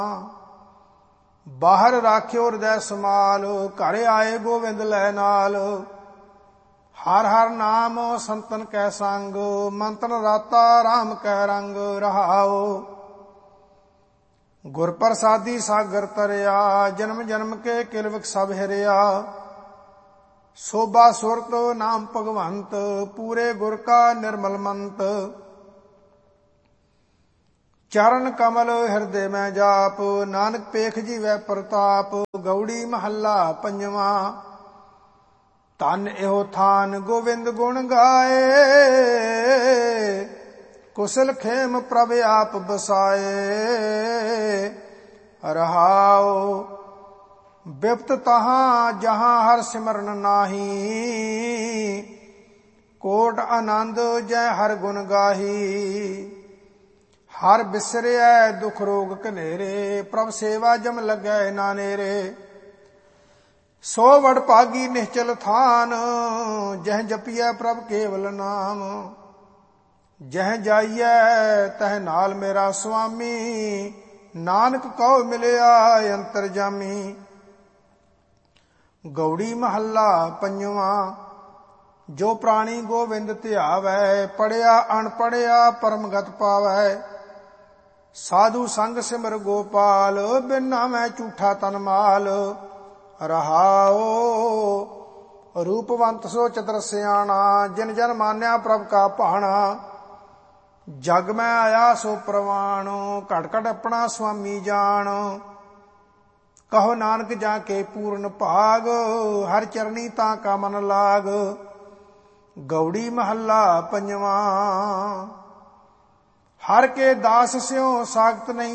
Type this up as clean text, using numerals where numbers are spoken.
बाहर राख्यो हृदय समाल, घर आए गोविंद लै नाल। हर हर नाम संतन कै संग, मंतन राता राम कै रंग रहाओ। गुर प्रसादी सागर तरिया, जन्म जन्म के किलवक सब हिरिया। शोभा सुरत नाम भगवंत, पूरे गुर का निर्मल मंत। चरण कमल हृदय में जाप, नानक पेख जीवै प्रताप। गौड़ी महला पंजवा। धन एहो थान गोविंद गुण गाए, कुशल खेम प्रभ आप बसाए। रहाओ बिपत तहां जहां हर सिमरन नाही, कोट आनंद जय हर गुण गाही। हर बिसरिया दुख रोग कनेरे, प्रभ सेवा जम लगै नानेरे। सो वड भागी निश्चल थान, जह जपिया प्रभ केवल नाम। जह जाइए तह नाल मेरा स्वामी, नानक कहो मिलिया अंतरजामी। गौड़ी महला पंजवा। जो प्राणी गोविंद ध्यावै, पढ़िया अनपढ़िया परमगत पावै। साधु संग सिमर गोपाल, बिना मैं झूठा तन माल। रहाओ रूपवंत सो चतुर सियाणा, जिन जन मान्या प्रभ का भाणा। जग में आया सो प्रवाण, घट घट अपना स्वामी जान। कहो नानक जाके पूर्ण भाग, हर चरणी ताका मन लाग। गौड़ी महला पंजवा। हर के दास स्यों सागत नहीं